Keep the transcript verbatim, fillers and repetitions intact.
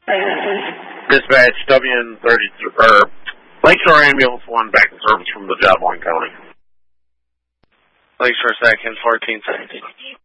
Dispatch W N thirty-three, or Lakeshore Ambulance one back in service from the job line county. Lakeshore second, fourteen seventeen.